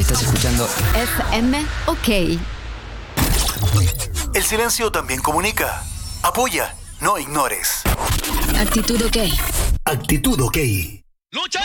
Estás escuchando FM OK. El silencio también comunica. Apoya, no ignores. Actitud OK. Actitud OK. ¡Lucha!